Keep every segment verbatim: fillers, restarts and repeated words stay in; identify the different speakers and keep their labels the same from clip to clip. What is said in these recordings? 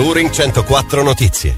Speaker 1: Touring centoquattro Notizie.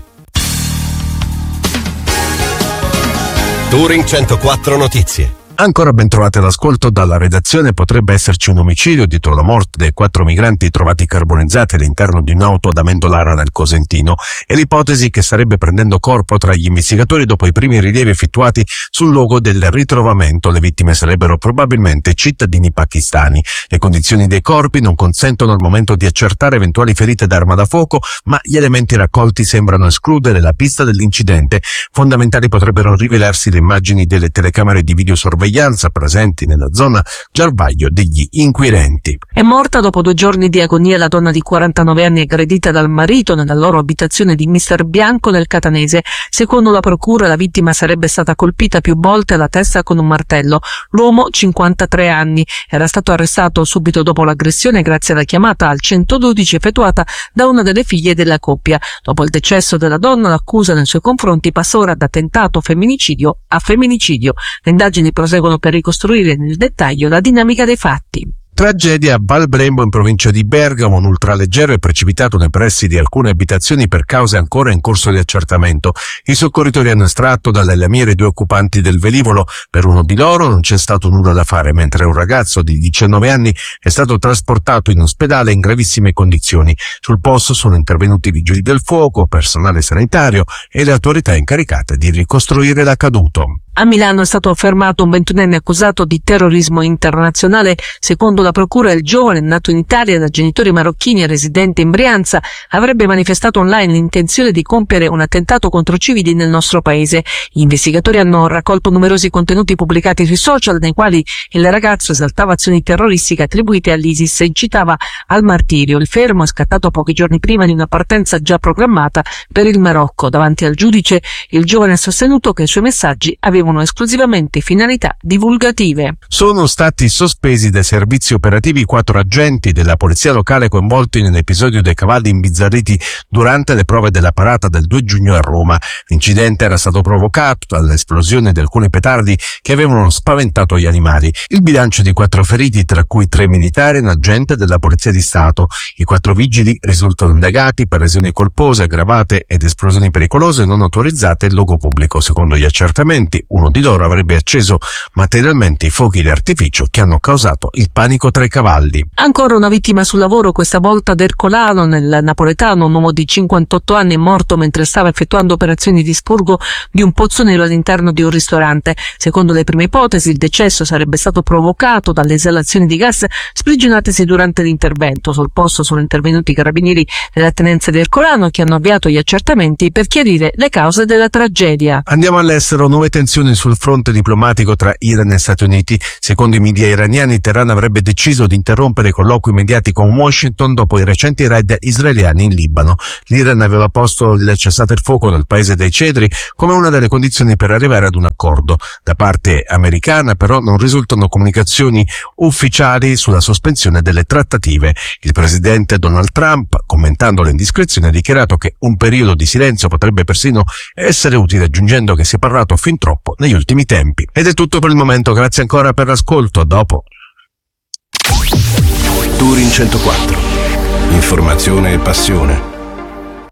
Speaker 1: Touring centoquattro Notizie.
Speaker 2: Ancora ben trovate all'ascolto dalla redazione. Potrebbe esserci un omicidio dietro la morte dei quattro migranti trovati carbonizzati all'interno di un'auto ad Amendolara nel Cosentino e l'ipotesi che starebbe prendendo corpo tra gli investigatori dopo i primi rilievi effettuati sul luogo del ritrovamento. Le vittime sarebbero probabilmente cittadini pakistani. Le condizioni dei corpi non consentono al momento di accertare eventuali ferite d'arma da fuoco, ma gli elementi raccolti sembrano escludere la pista dell'incidente. Fondamentali potrebbero rivelarsi le immagini delle telecamere di videosorveglianza presenti nella zona giarvaglio degli inquirenti.
Speaker 3: È morta dopo due giorni di agonia la donna di quarantanove anni aggredita dal marito nella loro abitazione di Mister Bianco nel Catanese. Secondo la procura la vittima sarebbe stata colpita più volte alla testa con un martello. L'uomo, cinquantatré anni, era stato arrestato subito dopo l'aggressione grazie alla chiamata al centododici effettuata da una delle figlie della coppia. Dopo il decesso della donna l'accusa nei suoi confronti passa ora da tentato femminicidio a femminicidio. Le indagini proseguono per ricostruire nel dettaglio la dinamica dei fatti.
Speaker 2: Tragedia a Val Brembo in provincia di Bergamo. Un ultraleggero è precipitato nei pressi di alcune abitazioni per cause ancora in corso di accertamento. I soccorritori hanno estratto dalle lamiere due occupanti del velivolo. Per uno di loro non c'è stato nulla da fare, mentre un ragazzo di diciannove anni è stato trasportato in ospedale in gravissime condizioni. Sul posto sono intervenuti i vigili del fuoco, personale sanitario e le autorità incaricate di ricostruire l'accaduto.
Speaker 3: A Milano è stato fermato un ventunenne accusato di terrorismo internazionale. Secondo la procura, il giovane, nato in Italia da genitori marocchini e residente in Brianza, avrebbe manifestato online l'intenzione di compiere un attentato contro civili nel nostro paese. Gli investigatori hanno raccolto numerosi contenuti pubblicati sui social nei quali il ragazzo esaltava azioni terroristiche attribuite all'ISIS e incitava al martirio. Il fermo è scattato pochi giorni prima di una partenza già programmata per il Marocco. Davanti al giudice, il giovane ha sostenuto che i suoi messaggi avevano esclusivamente finalità divulgative.
Speaker 2: Sono stati sospesi dai servizi operativi quattro agenti della polizia locale coinvolti nell'episodio dei cavalli imbizzarriti durante le prove della parata del due giugno a Roma. L'incidente era stato provocato dall'esplosione di alcuni petardi che avevano spaventato gli animali. Il bilancio di quattro feriti, tra cui tre militari e un agente della Polizia di Stato. I quattro vigili risultano indagati per lesioni colpose, aggravate ed esplosioni pericolose non autorizzate in luogo pubblico. Secondo gli accertamenti, uno di loro avrebbe acceso materialmente i fuochi di artificio che hanno causato il panico tra i cavalli.
Speaker 3: Ancora una vittima sul lavoro, questa volta ad Ercolano, nel napoletano. Un uomo di cinquantotto anni è morto mentre stava effettuando operazioni di spurgo di un pozzo nero all'interno di un ristorante. Secondo le prime ipotesi, il decesso sarebbe stato provocato dalle esalazioni di gas sprigionatesi durante l'intervento. Sul posto sono intervenuti i carabinieri della tenenza di Ercolano che hanno avviato gli accertamenti per chiarire le cause della tragedia.
Speaker 2: Andiamo all'estero. Nuove tensioni sul fronte diplomatico tra Iran e Stati Uniti. Secondo i media iraniani, Teheran avrebbe deciso di interrompere i colloqui immediati con Washington dopo i recenti raid israeliani in Libano. L'Iran aveva posto il cessate il fuoco nel paese dei cedri come una delle condizioni per arrivare ad un accordo. Da parte americana però non risultano comunicazioni ufficiali sulla sospensione delle trattative. Il presidente Donald Trump, commentando le indiscrezioni, ha dichiarato che un periodo di silenzio potrebbe persino essere utile, aggiungendo che si è parlato fin troppo negli ultimi tempi. Ed è tutto per il momento, grazie ancora per l'ascolto, a dopo.
Speaker 1: Touring centoquattro. Informazione e passione.